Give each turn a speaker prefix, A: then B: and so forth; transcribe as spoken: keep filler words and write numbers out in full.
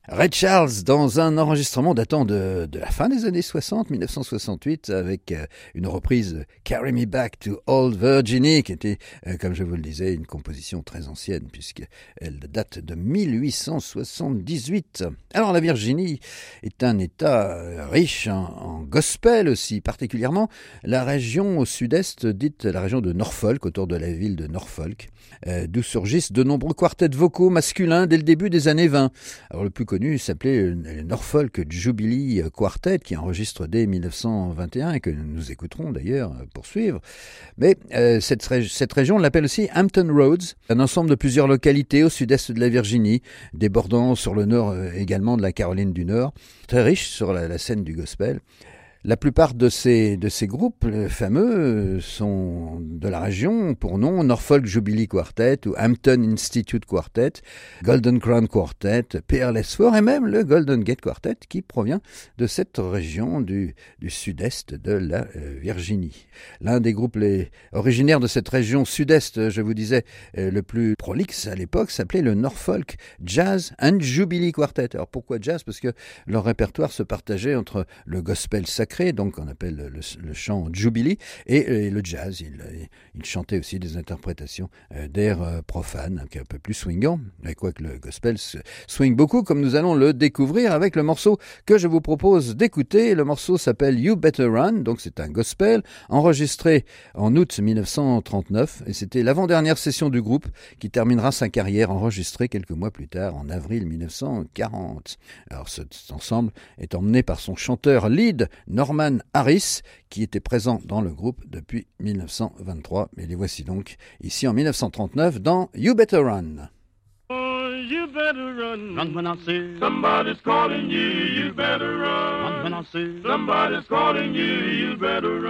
A: Ray Charles, dans un enregistrement datant de, de la fin des années soixante, dix-neuf cent soixante-huit, avec euh, une reprise Carry Me Back to Old Virginie, qui était, euh, comme je vous le disais, une composition très ancienne, puisqu'elle date de mille huit cent soixante-dix-huit. Alors la Virginie est un État euh, riche en, en gospel aussi, particulièrement la région au sud-est, dite la région de Norfolk, autour de la ville de Norfolk, euh, d'où surgissent de nombreux quartets vocaux masculins dès le début des années vingt. Alors le plus connu s'appelait le Norfolk Jubilee Quartet, qui enregistre dès dix-neuf cent vingt et un et que nous écouterons d'ailleurs pour suivre. Mais euh, cette, ré- cette région, on l'appelle aussi Hampton Roads, un ensemble de plusieurs localités au sud-est de la Virginie, débordant sur le nord euh, également de la Caroline du Nord, très riche sur la, la scène du gospel. La plupart de ces, de ces groupes fameux sont de la région, pour nom Norfolk Jubilee Quartet ou Hampton Institute Quartet, Golden Crown Quartet, Peerless Four et même le Golden Gate Quartet qui provient de cette région du, du sud-est de la euh, Virginie. L'un des groupes les, originaires de cette région sud-est, je vous disais, euh, le plus prolixe à l'époque, s'appelait le Norfolk Jazz and Jubilee Quartet. Alors pourquoi jazz ? Parce que leur répertoire se partageait entre le gospel sacré, donc on appelle le, le chant Jubilee, et, et le jazz. Il, il chantait aussi des interprétations d'airs profanes, un peu plus swingants, mais quoique le gospel swing beaucoup, comme nous allons le découvrir avec le morceau que je vous propose d'écouter. Le morceau s'appelle You Better Run, donc c'est un gospel enregistré en août dix-neuf cent trente-neuf, et c'était l'avant-dernière session du groupe qui terminera sa carrière enregistrée quelques mois plus tard, en avril dix-neuf cent quarante. Alors cet ensemble est emmené par son chanteur lead, Norman Harris, qui était présent dans le groupe depuis dix-neuf cent vingt-trois. Mais les voici donc ici en dix-neuf cent trente-neuf dans You Better Run.
B: Oh, you better run. Run when I say somebody's calling you. You better run. Run when I say somebody's calling you. You better run.